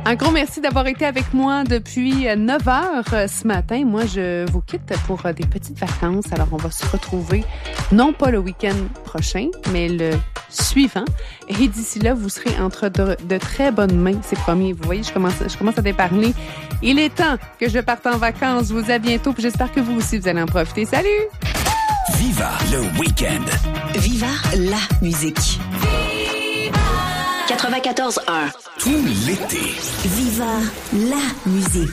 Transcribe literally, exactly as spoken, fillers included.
Un gros merci d'avoir été avec moi depuis neuf heures ce matin. Moi, je vous quitte pour des petites vacances. Alors, on va se retrouver, non pas le week-end prochain, mais le suivant. Et d'ici là, vous serez entre de, de très bonnes mains, c'est promis. Vous voyez, je commence, je commence à déparler. Il est temps que je parte en vacances. Je vous dis à bientôt. Puis j'espère que vous aussi, vous allez en profiter. Salut! Viva le week-end. Viva la musique. quatre-vingt-quatorze un. Tout l'été. Viva la musique.